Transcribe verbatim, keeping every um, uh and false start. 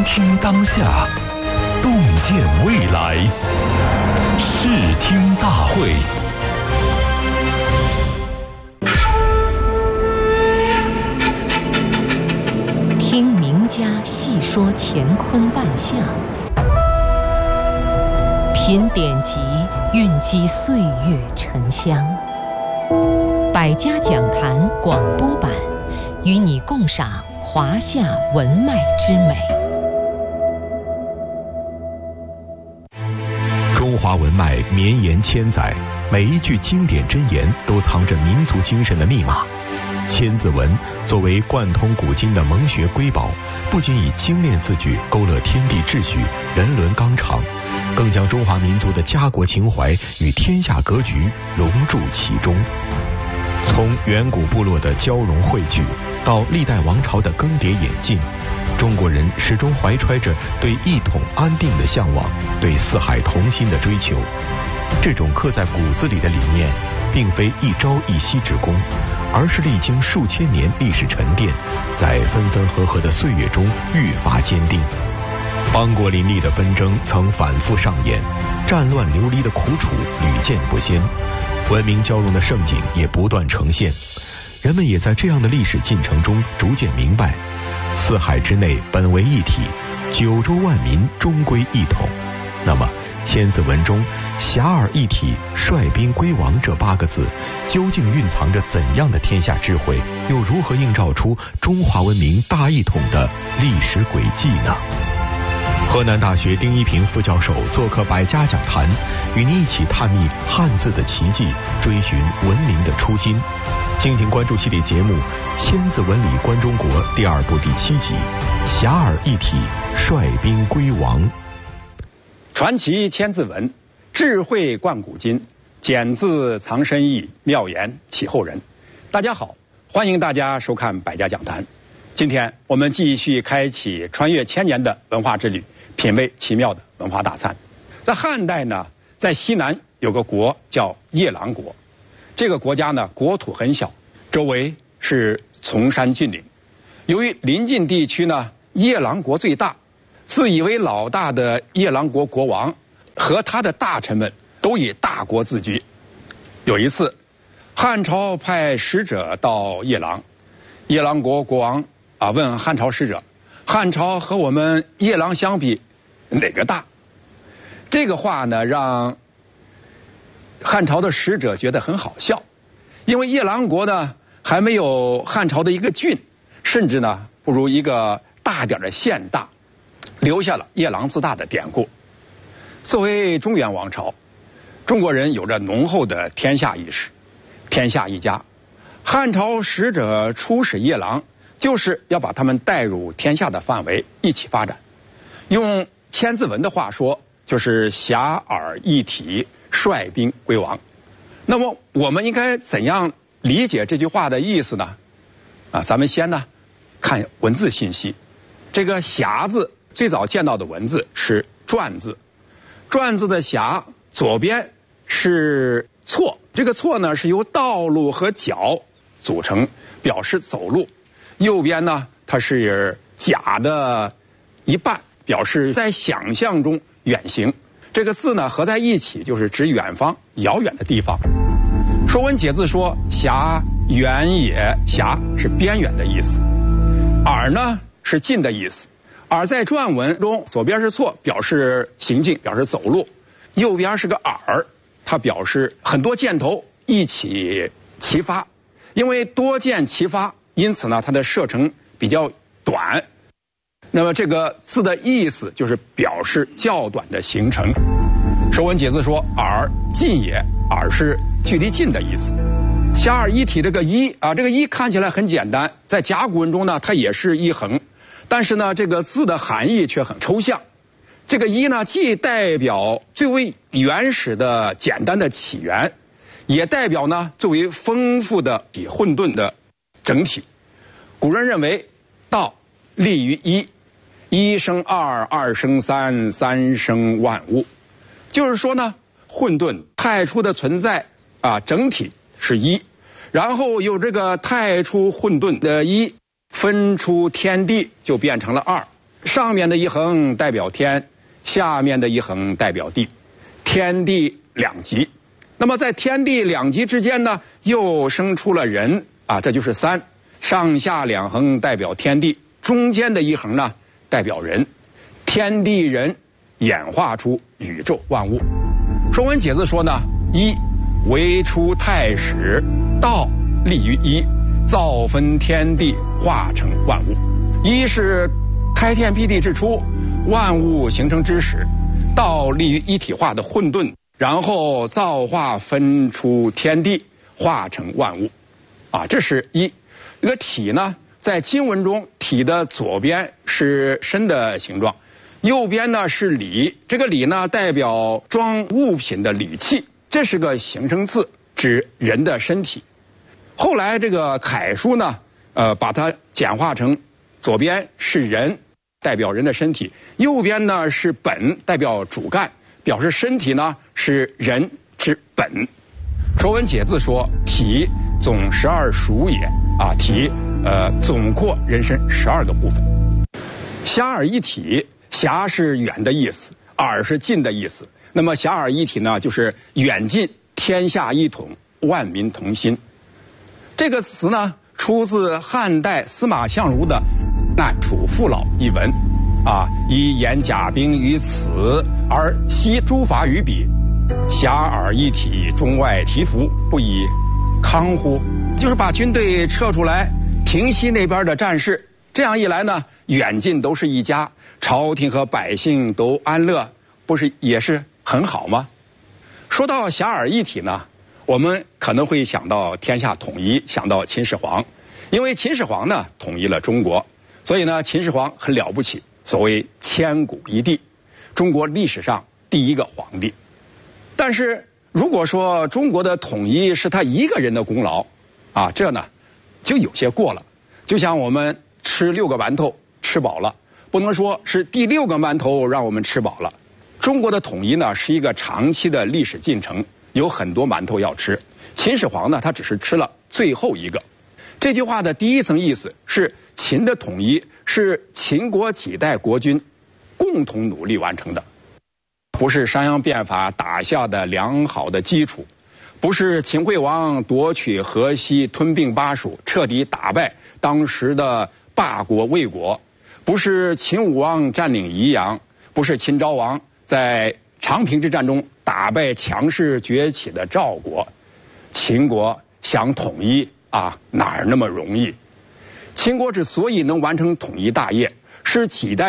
听当下，洞见未来。视听大会。 听名家细说乾坤万象，品典籍蕴积岁月沉香。百家讲坛广播版，与你共赏华夏文脉之美。 中华文脉绵延千载，每一句经典箴言都藏着民族精神的密码。千字文作为贯通古今的蒙学瑰宝，不仅以精炼字句勾勒天地秩序、人伦纲常，更将中华民族的家国情怀与天下格局融入其中。从远古部落的交融汇聚，到历代王朝的更迭演进，中国人始终怀揣着对一统安定的向往，对四海同心的追求。这种刻在骨子里的理念，并非一朝一夕之功，而是历经数千年历史沉淀，在分分合合的岁月中愈发坚定。邦国林立的纷争曾反复上演，战乱流离的苦楚屡见不鲜，文明交融的盛景也不断呈现。人们也在这样的历史进程中逐渐明白，四海之内本为一体，九州万民终归一统。那么千字文中遐迩一体，率兵归王这八个字，究竟蕴藏着怎样的天下智慧，又如何映照出中华文明大一统的历史轨迹呢？河南大学丁一平副教授做客百家讲坛，与您一起探秘汉字的奇迹，追寻文明的初心。敬请关注系列节目《千字文里观中国》第二部第七集《遐迩一体，率兵归王》。 传奇千字文，智慧贯古今，简字藏深意，妙言启后人。大家好，欢迎大家收看百家讲坛。今天我们继续开启穿越千年的文化之旅，品味奇妙的文化大餐。在汉代呢，在西南有个国叫夜郎国，这个国家呢国土很小，周围是丛山峻岭。由于临近地区呢，夜郎国最大，自以为老大的夜郎国国王和他的大臣们都以大国自居。有一次，汉朝派使者到夜郎，夜郎国国王啊问汉朝使者：“汉朝和我们夜郎相比，哪个大？”这个话呢，让汉朝的使者觉得很好笑，因为夜郎国呢还没有汉朝的一个郡，甚至呢不如一个大点的县大，留下了夜郎自大的典故。作为中原王朝，中国人有着浓厚的天下意识，天下一家。汉朝使者出使夜郎，就是要把他们带入天下的范围一起发展。用千字文的话说，就是遐迩一体，率兵归王。那么我们应该怎样理解这句话的意思呢？啊，咱们先呢看文字信息。这个遐字最早见到的文字是篆字，篆字的遐左边是错，这个错呢是由道路和脚组成，表示走路。右边呢它是甲的一半，表示在想象中远行。这个字呢合在一起就是指远方，遥远的地方。说文解字说遐远也，遐是边远的意思，迩呢是近的意思。迩在篆文中左边是错，表示行进，表示走路，右边是个迩，它表示很多箭头一起齐发。因为多箭齐发，因此呢它的射程比较短。那么这个字的意思就是表示较短的行程。说文解字说迩近也，迩是距离近的意思。遐迩一体这个一啊，这个一看起来很简单，在甲骨文中呢它也是一横，但是呢这个字的含义却很抽象。这个一呢既代表最为原始的简单的起源，也代表呢最为丰富的混沌的整体。古人认为道立于一，一生二，二生三，三生万物。就是说呢，混沌太初的存在啊，整体是一，然后有这个太初混沌的一分出天地，就变成了二。 上面的一横代表天，下面的一横代表地，天地两极。那么在天地两极之间呢，又生出了人啊，这就是三。上下两横代表天地，中间的一横呢代表人，天地人演化出宇宙万物。《说文解字》说呢，一为出太始，道立于一，造分天地，化成万物。一是开天辟地之初，万物形成之始，道立于一体化的混沌，然后造化分出天地，化成万物。啊，这是一。这个体呢，在经文中，体的左边是身的形状，右边呢是礼。这个礼呢，代表装物品的礼器，这是个形声字，指人的身体。后来这个楷书呢，呃，把它简化成左边是人，代表人的身体；右边呢是本，代表主干，表示身体呢是人之本。《说文解字》说：“体总十二属也。”啊，体呃总括人身十二个部分。遐迩一体，遐是远的意思，迩是近的意思。那么遐迩一体呢，就是远近天下一统，万民同心。这个词呢，出自汉代司马相如的《难楚父老》一文，啊，以言甲兵于此，而悉诸法于彼，遐迩一体，中外提服，不以康乎？就是把军队撤出来，停息那边的战事。这样一来呢，远近都是一家，朝廷和百姓都安乐，不是也是很好吗？说到遐迩一体呢，我们可能会想到天下统一，想到秦始皇，因为秦始皇呢统一了中国，所以呢秦始皇很了不起，所谓千古一帝，中国历史上第一个皇帝。但是如果说中国的统一是他一个人的功劳，啊，这呢就有些过了。就像我们吃六个馒头吃饱了，不能说是第六个馒头让我们吃饱了。中国的统一呢是一个长期的历史进程，有很多馒头要吃。秦始皇呢他只是吃了最后一个。这句话的第一层意思是，秦的统一是秦国几代国君共同努力完成的，不是商鞅变法打下的良好的基础，不是秦惠王夺取河西、吞并巴蜀，彻底打败当时的霸国魏国，不是秦武王占领宜阳，不是秦昭王在长平之战中打败强势崛起的赵国。秦国想统一啊，哪儿那么容易？秦国之所以能完成统一大业，是几代